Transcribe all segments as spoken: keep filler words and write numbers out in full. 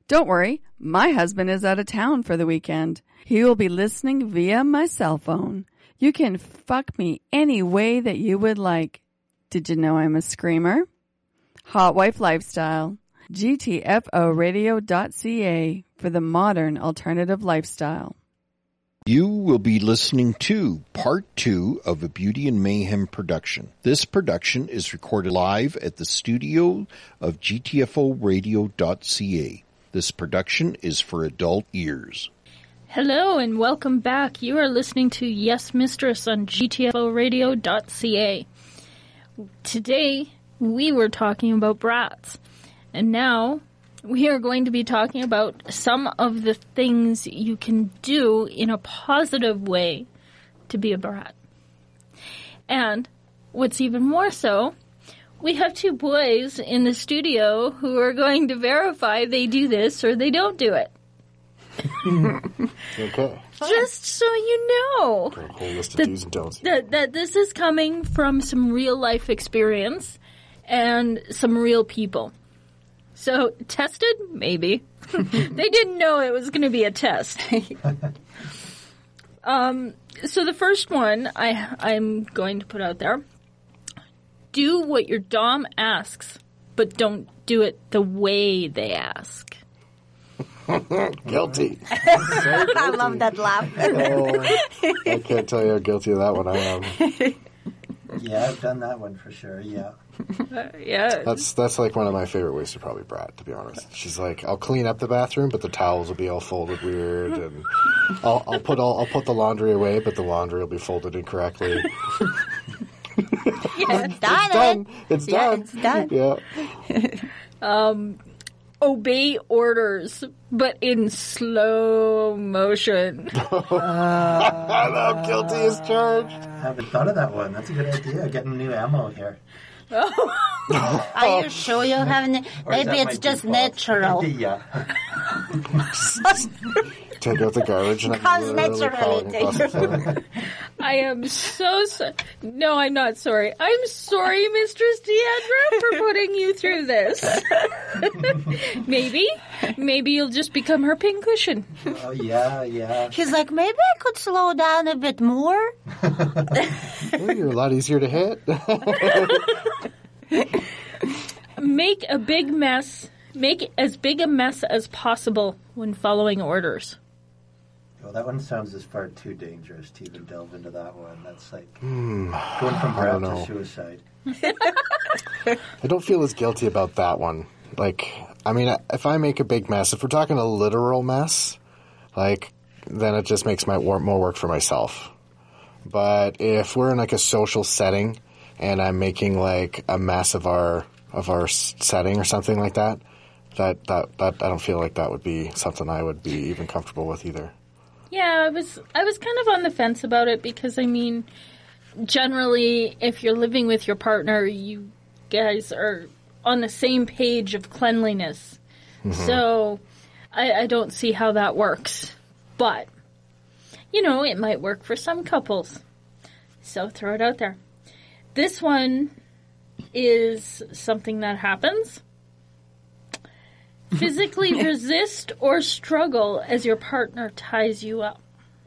Don't worry, my husband is out of town for the weekend. He will be listening via my cell phone. You can fuck me any way that you would like. Did you know I'm a screamer? Hot Wife Lifestyle. G T F O radio dot C A for the modern alternative lifestyle. You will be listening to part two of a Beauty and Mayhem production. This production is recorded live at the studio of G T F O radio dot C A. This production is for adult ears. Hello and welcome back. You are listening to Yes Mistress on G T F O radio dot C A. Today we were talking about brats, and now we are going to be talking about some of the things you can do in a positive way to be a brat. And what's even more so, we have two boys in the studio who are going to verify they do this or they don't do it. Okay. Just so you know A whole list of that, do's and don'ts. that, that this is coming from some real life experience and some real people. So, tested? Maybe. They didn't know it was going to be a test. um, so the first one I, I'm going to put out there. Do what your dom asks, but don't do it the way they ask. Guilty. So I love that laugh. Oh, I can't tell you how guilty of that one I am. Yeah, I've done that one for sure, yeah. Uh, yeah. That's that's like one of my favorite ways to probably brat, to be honest. She's like, I'll clean up the bathroom, but the towels will be all folded weird, and I'll, I'll put all I'll put the laundry away, but the laundry will be folded incorrectly. Yeah, It's done. It's Yeah, done. it's done. Yeah. um, obey orders, but in slow motion. I love guilty as charged. I haven't thought of that one. That's a good idea, getting new ammo here. Are you sure you haven't? Or is Maybe that it's my just default? natural. Yeah. Take out the garbage and I'm Comes literally naturally crawling to across the you. floor. I am so sorry. No, I'm not sorry. I'm sorry, Mistress Deandra, for putting you through this. Maybe. Maybe you'll just become her pincushion. Oh, yeah, yeah. He's like, maybe I could slow down a bit more. Well, you're a lot easier to hit. Make a big mess. Make as big a mess as possible when following orders. Well, that one sounds as far too dangerous to even delve into that one. That's like Hmm, going from I don't brat know. to suicide. I don't feel as guilty about that one. Like, I mean, if I make a big mess, if we're talking a literal mess, like, then it just makes my wor- more work for myself. But if we're in like a social setting and I'm making like a mess of our of our s- setting or something like that, that that that I don't feel like that would be something I would be even comfortable with either. Yeah, I was I was kind of on the fence about it because, I mean, generally, if you're living with your partner, you guys are on the same page of cleanliness. Mm-hmm. So I, I don't see how that works. But, you know, it might work for some couples. So throw it out there. This one is something that happens. Physically resist or struggle as your partner ties you up.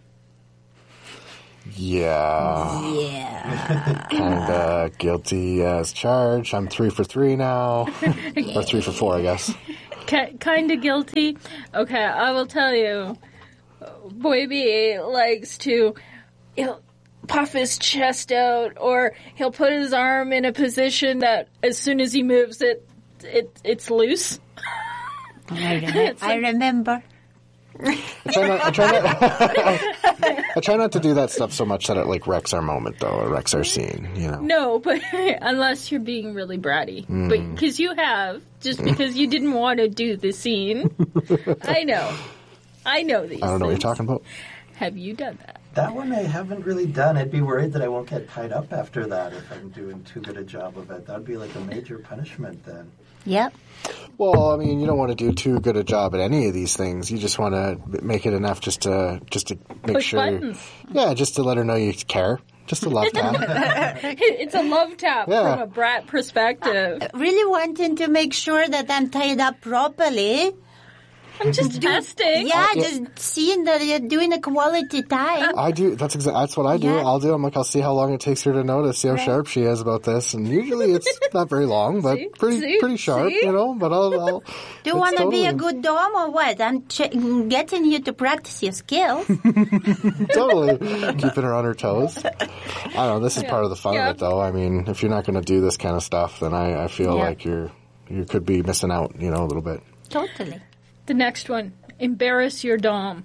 Yeah. Yeah. Kind of guilty as charged. I'm three for three now. Or three for four, I guess. K- kind of guilty. Okay, I will tell you. Boy B likes to he'll puff his chest out, or he'll put his arm in a position that as soon as he moves it, it it's loose. I remember. I remember. I try not. I try not. I try not to do that stuff so much that it like wrecks our moment, though, or wrecks our scene. You know. No, but unless you're being really bratty, Mm. but because you have, just because you didn't want to do the scene. I know, I know these. I don't know what things. you're talking about. Have you done that? That one I haven't really done. I'd be worried that I won't get tied up after that if I'm doing too good a job of it. That would be like a major punishment then. Yep. Well, I mean, you don't want to do too good a job at any of these things. You just want to make it enough just to just to make Push sure. buttons. Yeah, just to let her know you care. Just a love tap. It's a love tap Yeah. from a brat perspective. Really wanting to make sure that I'm tied up properly. I'm just testing. Yeah, just seeing that you're doing a quality time. I do. That's exactly. That's what I do. Yeah. I'll do. I'm like, I'll see how long it takes her to notice, see how sharp she is about this, and usually it's not very long, but See? pretty See? pretty sharp, See? you know. But I'll. I'll Do you it's want to be a totally- good dom or what? I'm ch- getting you to practice your skills. Totally keeping her on her toes. I don't know. This is part of the fun Yeah. of it, though. I mean, if you're not going to do this kind of stuff, then I, I feel Yeah. like you're you could be missing out, you know, a little bit. Totally. The next one. Embarrass your dom.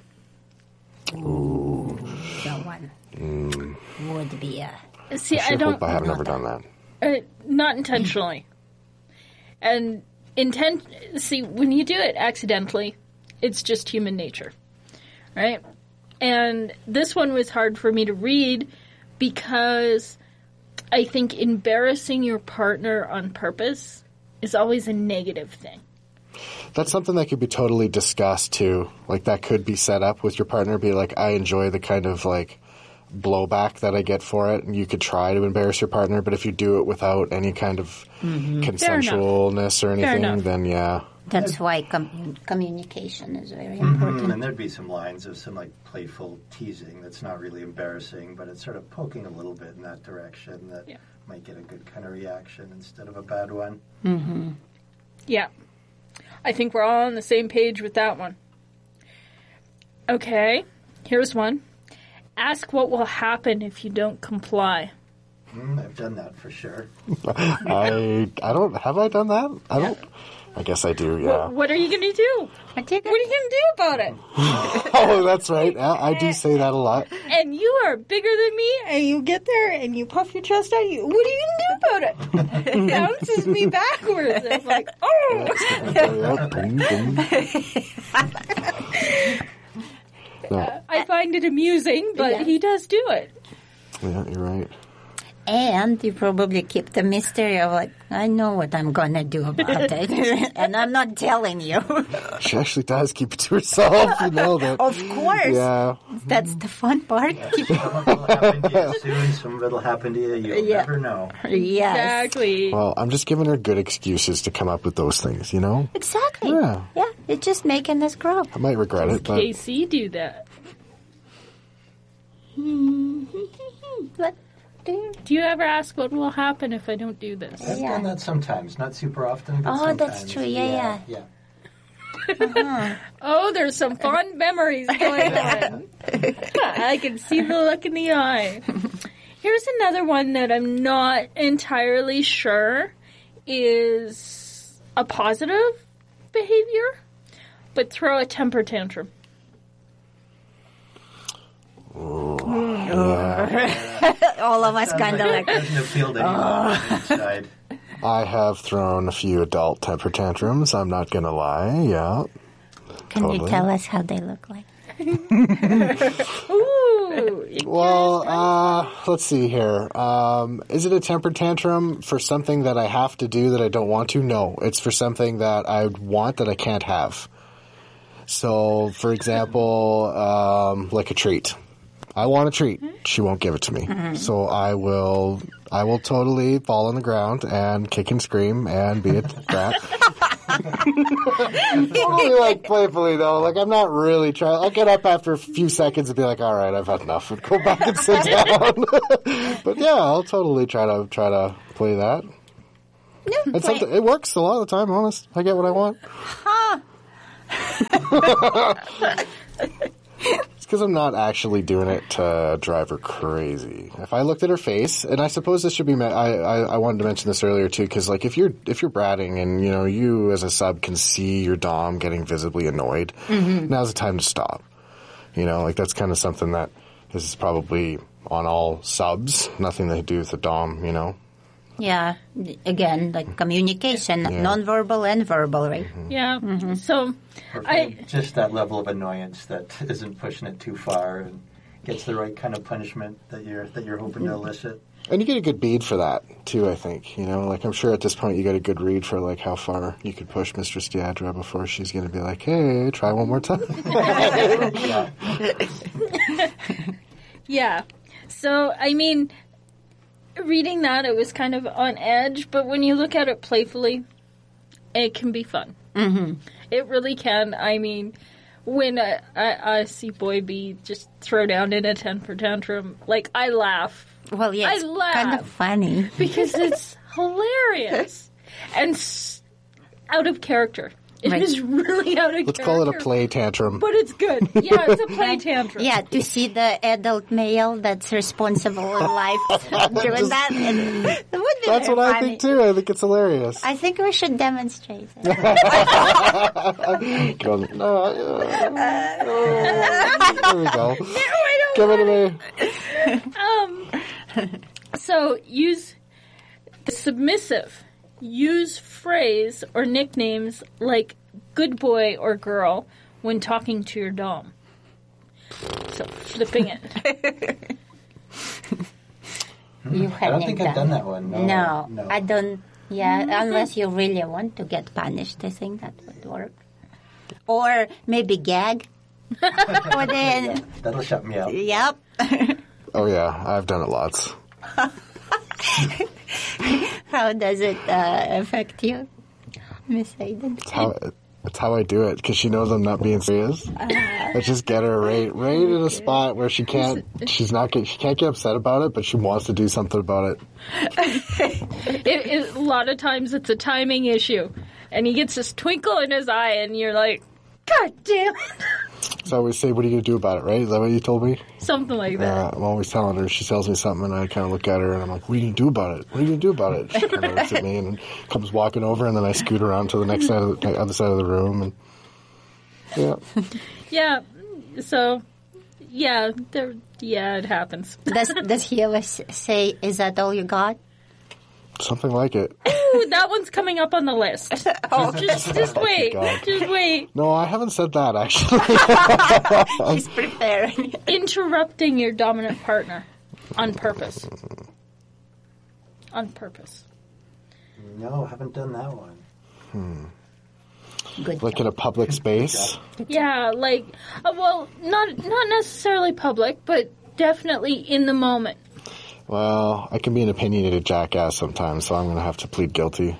That one would be a... See, I I sure don't... hope I have never done that. Uh, not intentionally. And intent. See, when you do it accidentally, it's just human nature, right? And this one was hard for me to read because I think embarrassing your partner on purpose is always a negative thing. That's something that could be totally discussed too. Like that could be set up with your partner. Be like, I enjoy the kind of like blowback that I get for it, and you could try to embarrass your partner. But if you do it without any kind of consensualness or Fair anything, enough. then yeah. That's why com- communication is very Mm, important. and there'd be some lines of some like playful teasing that's not really embarrassing, but it's sort of poking a little bit in that direction that Yeah. might get a good kind of reaction instead of a bad one. Yeah. I think we're all on the same page with that one. Okay, here's one. Ask what will happen if you don't comply. Mm, I've done that for sure. I I don't have I done that? I don't. I guess I do. Yeah. What are you going to do? What you What are you going to do about it? Oh, that's right. Yeah, I do say that a lot. And you are bigger than me, and you get there and you puff your chest out. You, what are you going to do about it? It bounces me backwards. It's like, oh. Yeah, boom, boom. No, I find it amusing, but Yeah. he does do it. yeah, you're right. And you probably keep the mystery of like, I know what I'm going to do about it. And I'm not telling you. She actually does keep it to herself. You know that. Of course. Yeah. That's the fun part. Keep- Some of it'll happen to you soon, some of it'll happen to you. You'll Yeah. never know. yes. Exactly. Well, I'm just giving her good excuses to come up with those things. You know. Exactly. Yeah. Yeah. It's just making us grow. I might regret it, but K C do that. But, Do you ever ask what will happen if I don't do this? I've Yeah. done that sometimes, not super often. But Oh, sometimes. that's true. Yeah, yeah. Oh, there's some fond memories going on. I can see the look in the eye. Here's another one that I'm not entirely sure is a positive behavior, but throw a temper tantrum. all of us kind of like, Doesn't appeal to anyone on the inside. I have thrown a few adult temper tantrums. I'm not gonna lie. Yeah. can you Totally. tell us how they look like? Ooh. Well, uh, let's see here. Um, is it a temper tantrum for something that I have to do that I don't want to? No, it's for something that I want that I can't have. So, for example, um, like a treat. I want a treat. She won't give it to me. So I will, I will totally fall on the ground and kick and scream and be a brat. Only like playfully though. Like I'm not really trying. I'll get up after a few seconds and be like, "All right, I've had enough," and go back and sit down. But yeah, I'll totally try to try to play that. And something, it works a lot of the time. Honest, I get what I want. It's because I'm not actually doing it to drive her crazy. If I looked at her face, and I suppose this should be, me- I, I, I wanted to mention this earlier too, because like if you're if you're bratting and you know you as a sub can see your dom getting visibly annoyed, now's the time to stop. You know, like that's kind of something that is probably on all subs, nothing to do with the dom. You know. Yeah. Again, like communication, non-verbal and verbal, right? Yeah. So, Or I just that level of annoyance that isn't pushing it too far and gets the right kind of punishment that you're that you're hoping to elicit. And you get a good bead for that too, I think. You know, like I'm sure at this point you get a good read for like how far you could push Mistress Deidre before she's going to be like, "Hey, try one more time." Yeah. yeah. So I mean, reading that it was kind of on edge, but when you look at it playfully, it can be fun. Mm-hmm. It really can. I mean, when I, I, I see Boy B just throw down in a temper tantrum, like, I laugh. Well, yeah, it's I laugh. kind of funny. Because it's hilarious. And s- out of character. It Right. is really out of Let's character. call it a play tantrum. But it's good. Yeah, it's a play tantrum. Yeah, to see the adult male that's responsible in life doing that, it, it would be That's very what I funny. think too. I think it's hilarious. I think we should demonstrate it. Go, no, uh, uh, there we go. Give it to me. So use submissive. Use phrase or nicknames like good boy or girl when talking to your dom. So flipping it. You I haven't don't think I've done that one. No, No, no. I don't. Yeah, unless you really want to get punished, I think that would work. Or maybe gag. Or then, That'll shut me up. yep. Oh yeah, I've done it lots. How does it uh, affect you, Miss Hayden? It's how it's how I do it because she knows I'm not being serious. I just get her right, right in a spot where she can't, she's not, get, she can't get upset about it, but she wants to do something about it. It, it. A lot of times it's a timing issue. And he gets this twinkle in his eye and you're like, God damn it. So I always say, "What are you gonna do about it?" Right? Is that what you told me? Something like that. Uh, I'm always telling her. She tells me something, and I kind of look at her, and I'm like, "What are you gonna do about it? What are you gonna do about it?" She kind of looks at me and comes walking over, and then I scoot around to the next side of the other side of the room, and yeah. Yeah. So, yeah, there. Yeah, it happens. Does Does he ever s- say, "Is that all you got"? Something like it. Ooh, that one's coming up on the list. Oh, just, just wait. God. Just wait. No, I haven't said that, actually. He's preparing. Interrupting your dominant partner on purpose. On purpose. No, haven't done that one. Good. Like in a public space. Yeah, like, uh, well, not not necessarily public, but definitely in the moment. Well, I can be an opinionated jackass sometimes, so I'm going to have to plead guilty.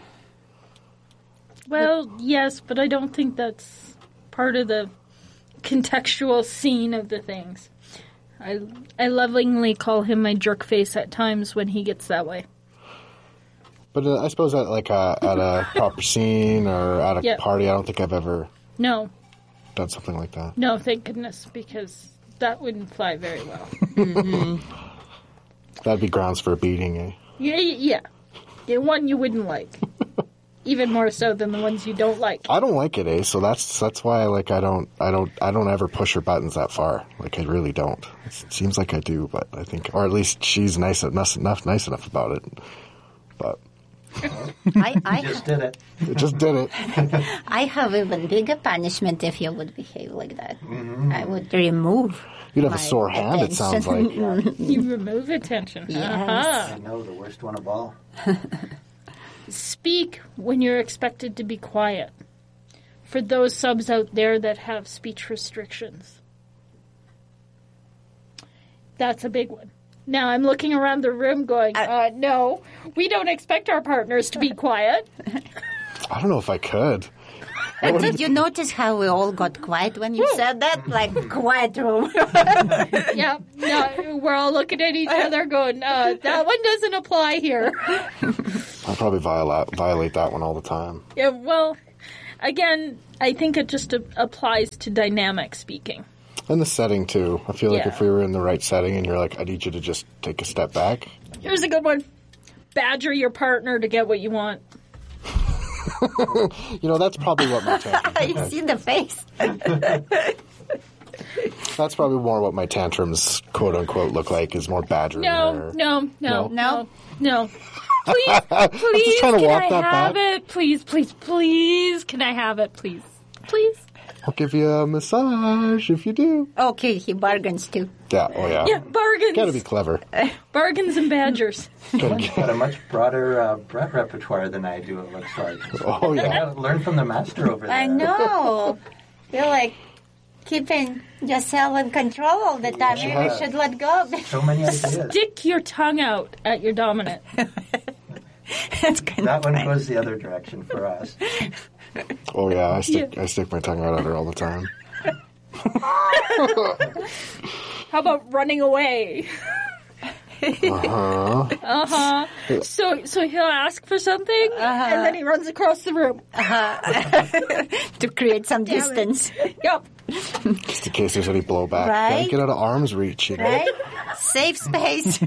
Well, yes, but I don't think that's part of the contextual scene of the things. I, I lovingly call him my jerk face at times when he gets that way. But uh, I suppose at like a, at a proper scene or at a Yep. party, I don't think I've ever No, done something like that. no, thank goodness, because that wouldn't fly very well. That'd be grounds for a beating, eh? Yeah, yeah. Yeah, one you wouldn't like. Even more so than the ones you don't like. I don't like it, eh? So that's that's why like I don't I don't I don't ever push her buttons that far. Like I really don't. It seems like I do, but I think, or at least she's nice enough enough nice enough about it. But I, I, Just did it. it just did it. I have even bigger punishment if you would behave like that. I would remove. You'd have a my sore hand. It sounds like. You remove attention. Yes. Uh-huh. I know, the worst one of all. Speak when you're expected to be quiet. For those subs out there that have speech restrictions. That's a big one. Now I'm looking around the room going, uh, no, we don't expect our partners to be quiet. I don't know if I could. But did you notice how we all got quiet when you said that? Like, quiet room. Yeah, no, we're all looking at each other going, uh, that one doesn't apply here. I'll probably violate violate that one all the time. Yeah, well, again, I think it just a- applies to dynamic speaking. And the setting too. I feel like Yeah. if we were in the right setting and you're like, I need you to just take a step back. Here's a good one. Badger your partner to get what you want. You know, that's probably what my tantrums. You see the face. That's probably more what my tantrums, quote unquote, look like. Is more badgering. No, or, no, no, No? no, no. Please, please, trying to can walk I that have back. it? Please, please, please, can I have it? Please, please. I'll give you a massage if you do. Okay, he bargains too. Yeah. Oh yeah. Yeah, bargains. Gotta be clever. Bargains and badgers. Gotta You've got a much broader uh, Brett repertoire than I do, it looks like. Oh yeah. Yeah, learn from the master over there. I know. You're like keeping yourself in control all the time. Maybe Yeah. you should let go. So many ideas. Stick your tongue out at your dominant. That's kind That of one funny. goes the other direction for us. Oh yeah, I stick I stick my tongue out at her all the time. How about running away? Uh-huh. Uh-huh. So so he'll ask for something, and then he runs across the room. To create some distance. Yep. Just in case there's any blowback. Right? Gotta get out of arm's reach, you know? Right? Safe space.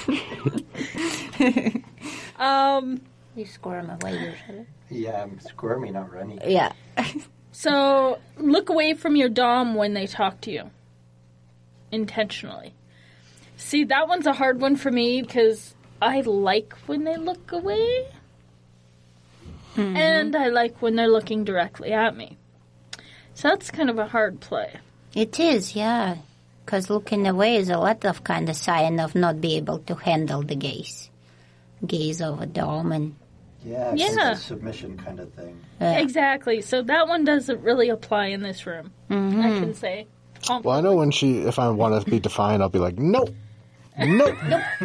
Um. You squirm away usually. Yeah, I'm squirmy, not runny. Yeah. So look away from your dom when they talk to you. Intentionally. See, that one's a hard one for me because I like when they look away. Mm-hmm. And I like when they're looking directly at me. So that's kind of a hard play. It is, yeah. Because looking away is a lot of kind of sign of not be able to handle the gaze. Gaze of a dom and... Yeah, it's Yeah. like a submission kind of thing. Uh, Exactly. So that one doesn't really apply in this room. Mm-hmm. I can say. Well, I know when she, if I want to be defiant, I'll be like, nope. Nope.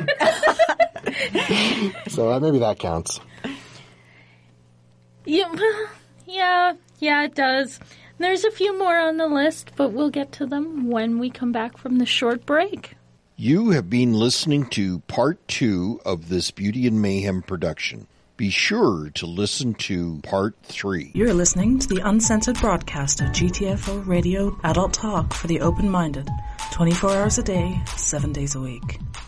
So uh, maybe that counts. Yeah, yeah, yeah, it does. There's a few more on the list, but we'll get to them when we come back from the short break. You have been listening to part two of this Beauty and Mayhem production. Be sure to listen to part three. You're listening to the uncensored broadcast of G T F O Radio Adult Talk for the open-minded, twenty-four hours a day, seven days a week.